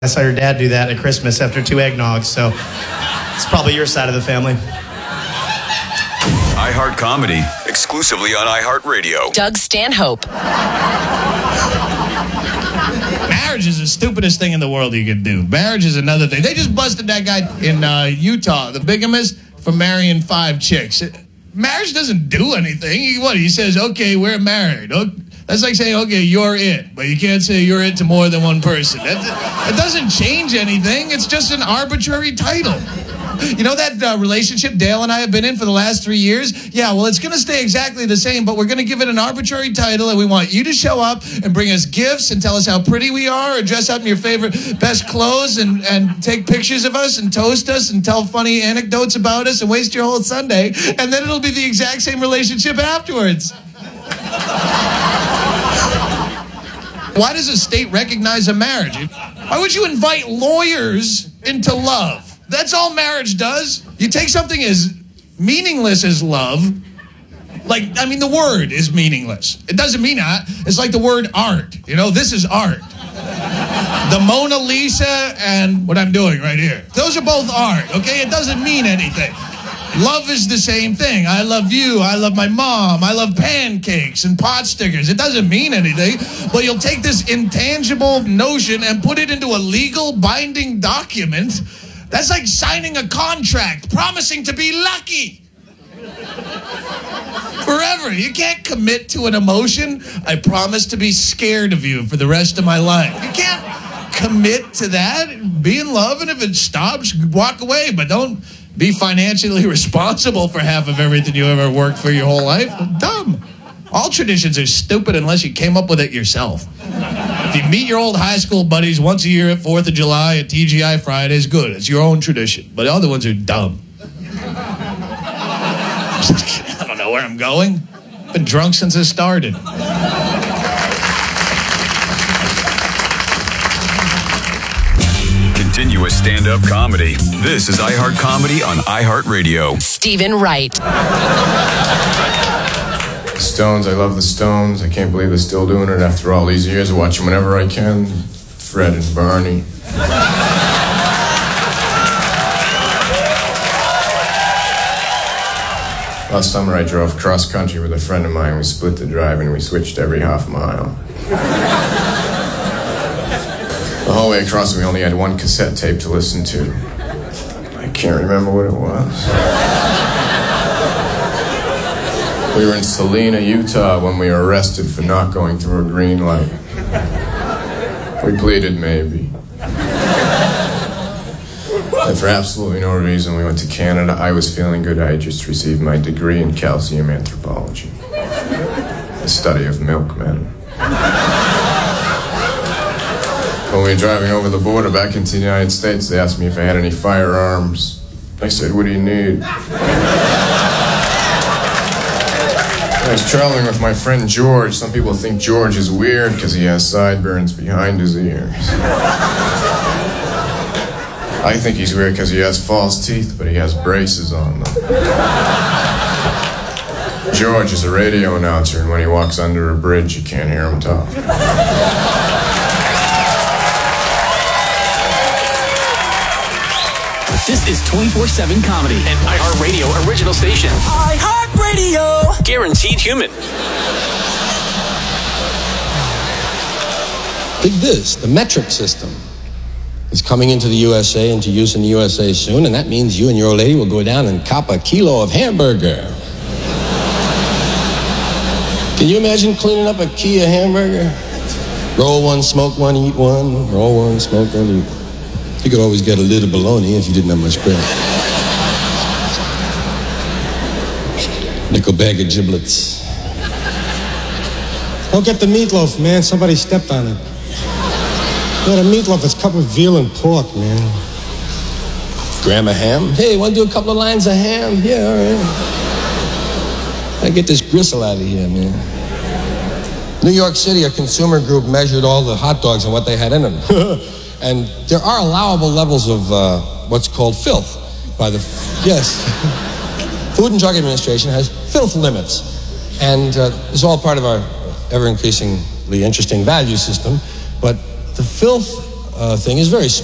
I saw your dad do that at Christmas after 2 eggnogs, so it's probably your side of the family. iHeart Comedy, exclusively on iHeartRadio. Doug Stanhope. Marriage is the stupidest thing in the world you can do. Marriage is another thing. They just busted that guy in Utah, the bigamist, for marrying 5 chicks. Marriage doesn't do anything. He says, okay, we're married. Okay. That's like saying, okay, you're it, but you can't say you're it to more than one person. It doesn't change anything. It's just an arbitrary title. You know that relationship Dale and I have been in for the last 3 years? Yeah, well, it's going to stay exactly the same, but we're going to give it an arbitrary title, and we want you to show up and bring us gifts and tell us how pretty we are, or dress up in your favorite best clothes and take pictures of us and toast us and tell funny anecdotes about us and waste your whole Sunday, and then it'll be the exact same relationship afterwards. Why does a state recognize a marriage? Why would you invite lawyers into love? That's all marriage does. You take something as meaningless as love. The word is meaningless. It doesn't mean that. It's like the word art. This is art. The Mona Lisa and what I'm doing right here. Those are both art, okay? It doesn't mean anything. Love is the same thing. I love you. I love my mom. I love pancakes and pot stickers. It doesn't mean anything, but you'll take this intangible notion and put it into a legal binding document. That's like signing a contract, promising to be lucky. Forever. You can't commit to an emotion. I promise to be scared of you for the rest of my life. You can't commit to that. Be in love, and if it stops, walk away, but don't be financially responsible for half of everything you ever worked for your whole life. Dumb. All traditions are stupid unless you came up with it yourself. If you meet your old high school buddies once a year at 4th of July at TGI Fridays, good. It's your own tradition. But the other ones are dumb. I don't know where I'm going. I've been drunk since it started. Continuous stand-up comedy. This is iHeart Comedy on iHeartRadio. Stephen Wright. Stones, I love the Stones. I can't believe they're still doing it after all these years. I watch them whenever I can. Fred and Barney. Last summer I drove cross-country with a friend of mine. We split the drive and we switched every half mile. The whole way across, we only had one cassette tape to listen to. I can't remember what it was. We were in Salina, Utah, when we were arrested for not going through a green light. We pleaded maybe. And for absolutely no reason, we went to Canada. I was feeling good. I had just received my degree in calcium anthropology, the study of milkmen. When we were driving over the border back into the United States, they asked me if I had any firearms. I said, what do you need? I was traveling with my friend George. Some people think George is weird because he has sideburns behind his ears. I think he's weird because he has false teeth, but he has braces on them. George is a radio announcer, and when he walks under a bridge, you can't hear him talk. This is 24/7 Comedy, an iHeartRadio original station. iHeartRadio! Guaranteed human. Dig this, the metric system is coming into the USA, into use in the USA soon, and that means you and your old lady will go down and cop a kilo of hamburger. Can you imagine cleaning up a key of hamburger? Roll one, smoke one, eat one. Roll one, smoke one, eat one. You could always get a little bologna if you didn't have much bread. Nickel bag of giblets. Don't get the meatloaf, man. Somebody stepped on it. Yeah, the meatloaf is cut with veal and pork, man. Gram of ham? Hey, want to do a couple of lines of ham? Yeah, all right. I get this gristle out of here, man. New York City, a consumer group measured all the hot dogs and what they had in them. And there are allowable levels of what's called filth by the... Yes. Food and Drug Administration has filth limits. And it's all part of our ever-increasingly interesting value system. But the filth thing is very